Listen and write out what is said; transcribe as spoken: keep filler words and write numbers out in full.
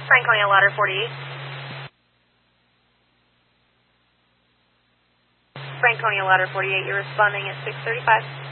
Franconia Ladder forty-eight. Franconia Ladder forty-eight, you're responding at six thirty-five.